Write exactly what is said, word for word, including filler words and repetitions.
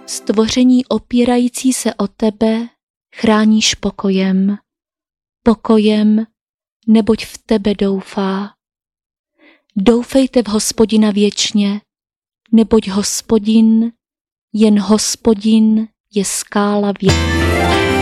Stvoření opírající se o tebe chráníš pokojem, pokojem, neboť v tebe doufá. Doufejte v Hospodina věčně, neboť Hospodin, jen Hospodin je skála věčná.